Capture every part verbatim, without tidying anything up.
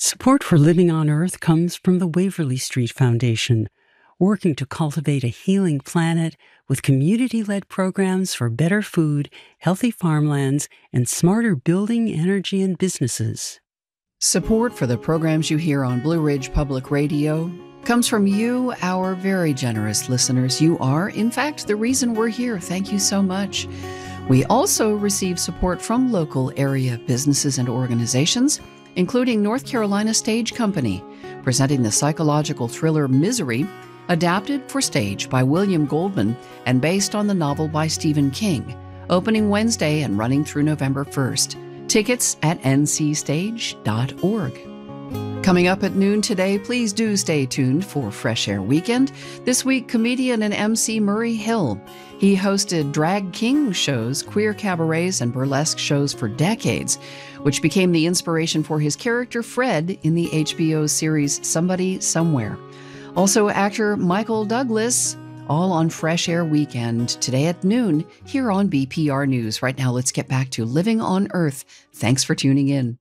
Support for Living on Earth comes from the Waverly Street Foundation, working to cultivate a healing planet with community-led programs for better food, healthy farmlands, and smarter building, energy, and businesses. Support for the programs you hear on Blue Ridge Public Radio comes from you, our very generous listeners. You are, in fact, the reason we're here. Thank you so much. We also receive support from local area businesses and organizations, including North Carolina Stage Company, presenting the psychological thriller Misery, adapted for stage by William Goldman and based on the novel by Stephen King, opening Wednesday and running through November first. Tickets at n c stage dot org. Coming up at noon today, please do stay tuned for Fresh Air Weekend. This week, comedian and M C Murray Hill. He hosted drag king shows, queer cabarets, and burlesque shows for decades, which became the inspiration for his character Fred in the H B O series Somebody Somewhere. Also, actor Michael Douglas, all on Fresh Air Weekend today at noon here on B P R News. Right now, let's get back to Living on Earth. Thanks for tuning in.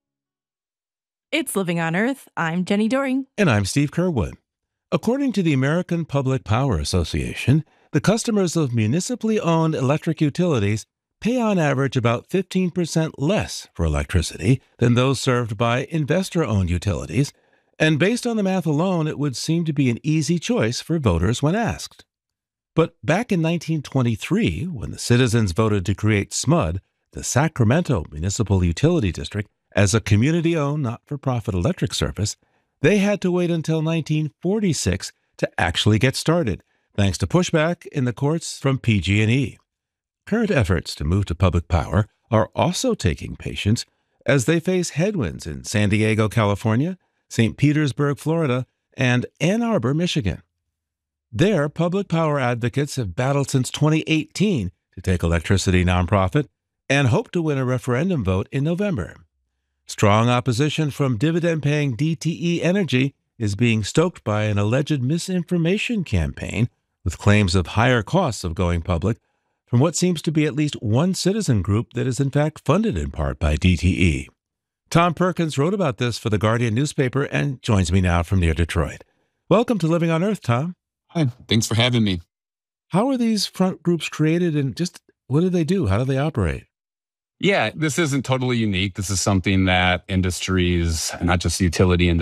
It's Living on Earth. I'm Jenny Doring. And I'm Steve Kerwood. According to the American Public Power Association, the customers of municipally owned electric utilities pay on average about fifteen percent less for electricity than those served by investor-owned utilities, and based on the math alone, it would seem to be an easy choice for voters when asked. But back in nineteen twenty-three, when the citizens voted to create S M U D, the Sacramento Municipal Utility District, as a community-owned, not-for-profit electric service, they had to wait until nineteen forty-six to actually get started, thanks to pushback in the courts from P G and E. Current efforts to move to public power are also taking patience as they face headwinds in San Diego, California, Saint Petersburg, Florida, and Ann Arbor, Michigan. There, public power advocates have battled since twenty eighteen to take electricity nonprofit and hope to win a referendum vote in November. Strong opposition from dividend-paying D T E Energy is being stoked by an alleged misinformation campaign with claims of higher costs of going public from what seems to be at least one citizen group that is in fact funded in part by D T E. Tom Perkins wrote about this for the Guardian newspaper and joins me now from near Detroit. Welcome to Living on Earth, Tom. Hi, thanks for having me. How are these front groups created and just what do they do? How do they operate? Yeah, this isn't totally unique. This is something that industries, not just the utility industry,